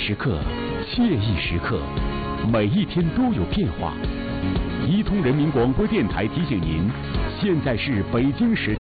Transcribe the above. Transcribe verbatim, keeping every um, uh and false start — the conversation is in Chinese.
时刻，惬意时刻，每一天都有变化。一通人民广播电台提醒您，现在是北京时